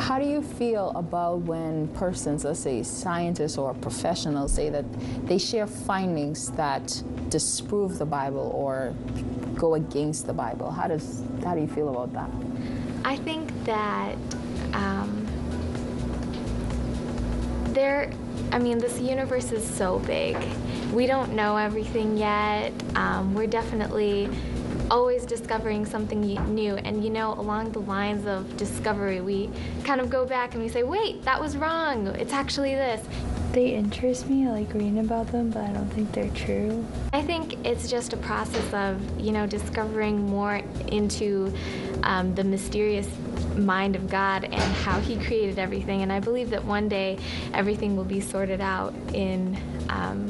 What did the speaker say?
How do you feel about when persons, let's say scientists or professionals, say that they share findings that disprove the Bible or go against the Bible? How do you feel about that? I think that this universe is so big. We don't know everything yet. We're definitely always discovering something new. And along the lines of discovery, we kind of go back and we say, wait, that was wrong. It's actually this. They interest me, I like reading about them, but I don't think they're true. I think it's just a process of, discovering more into the mysterious mind of God and how He created everything. And I believe that one day everything will be sorted out in